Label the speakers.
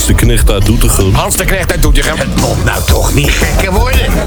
Speaker 1: de Knecht uit Doetinchem.
Speaker 2: Hans de Knecht uit Doetinchem.
Speaker 3: Het moet nou toch niet gekker worden.